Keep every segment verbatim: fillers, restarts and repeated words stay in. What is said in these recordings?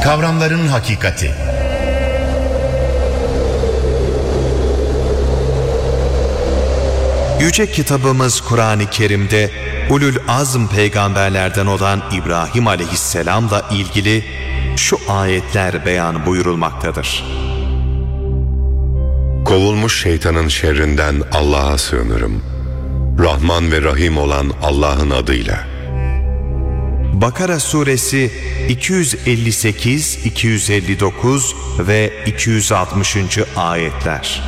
Kavramların hakikati. Yüce kitabımız Kur'an-ı Kerim'de Ulul Azm peygamberlerden olan İbrahim aleyhisselamla ilgili şu ayetler beyan buyurulmaktadır. Kovulmuş şeytanın şerrinden Allah'a sığınırım. Rahman ve Rahim olan Allah'ın adıyla. Bakara suresi iki yüz elli sekiz, iki yüz elli dokuz ve iki yüz altmışıncı ayetler.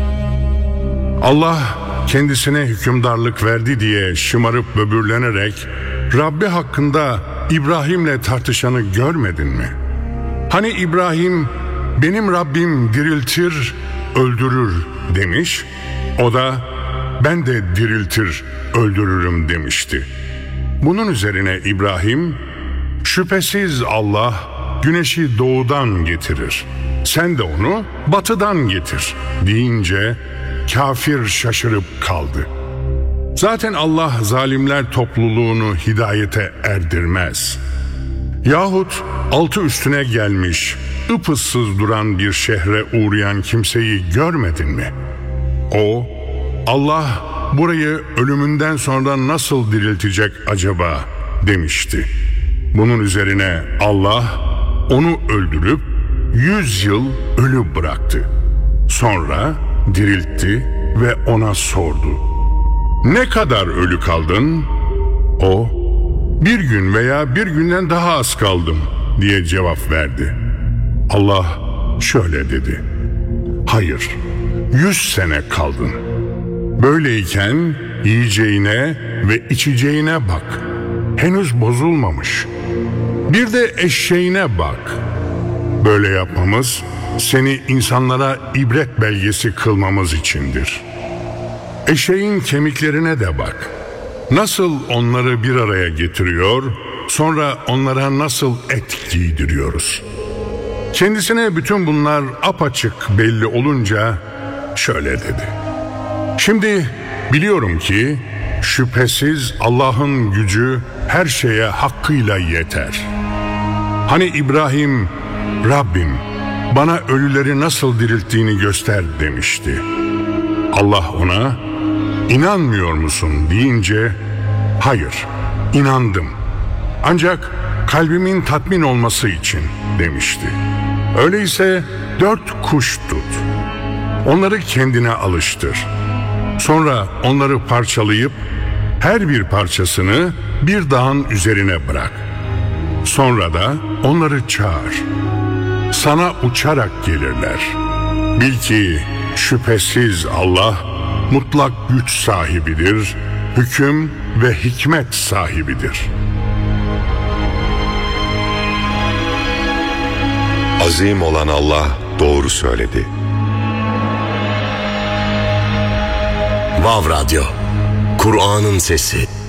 Allah kendisine hükümdarlık verdi diye şımarıp böbürlenerek Rabbi hakkında İbrahim'le tartışanı görmedin mi? Hani İbrahim benim Rabbim diriltir, öldürür demiş. O da ben de diriltir, öldürürüm demişti. Bunun üzerine İbrahim, şüphesiz Allah güneşi doğudan getirir, sen de onu batıdan getir deyince kafir şaşırıp kaldı. Zaten Allah zalimler topluluğunu hidayete erdirmez. Yahut altı üstüne gelmiş, ıpıssız duran bir şehre uğrayan kimseyi görmedin mi? O, Allah burayı ölümünden sonra nasıl diriltecek acaba demişti. Bunun üzerine Allah onu öldürüp yüz yıl ölü bıraktı. Sonra diriltti ve ona sordu. Ne kadar ölü kaldın? O, bir gün veya bir günden daha az kaldım diye cevap verdi. Allah şöyle dedi. Hayır, yüz sene kaldın. Böyleyken yiyeceğine ve içeceğine bak. Henüz bozulmamış. Bir de eşeğine bak. Böyle yapmamız seni insanlara ibret belgesi kılmamız içindir. Eşeğin kemiklerine de bak. Nasıl onları bir araya getiriyor, sonra onlara nasıl et giydiriyoruz. Kendisine bütün bunlar apaçık belli olunca şöyle dedi. Şimdi biliyorum ki şüphesiz Allah'ın gücü her şeye hakkıyla yeter. Hani İbrahim, Rabbim bana ölüleri nasıl dirilttiğini göster demişti. Allah ona, İnanmıyor musun deyince, hayır, inandım. Ancak kalbimin tatmin olması için demişti. Öyleyse dört kuş tut. Onları kendine alıştır. Sonra onları parçalayıp her bir parçasını bir dağın üzerine bırak. Sonra da onları çağır. Sana uçarak gelirler. Bil ki şüphesiz Allah mutlak güç sahibidir, hüküm ve hikmet sahibidir. Azim olan Allah doğru söyledi. Vav Radyo, Kur'an'ın sesi.